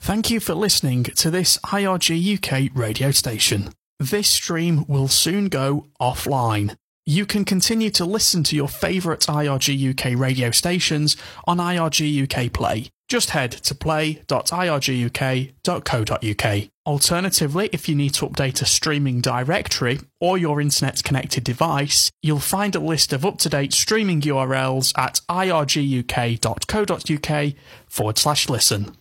Thank you for listening to this IRG UK radio station. This stream will soon go offline. You can continue to listen to your favourite IRG UK radio stations on IRG UK Play. Just head to play.irguk.co.uk. Alternatively, if you need to update a streaming directory or your internet-connected device, you'll find a list of up-to-date streaming URLs at irguk.co.uk/listen.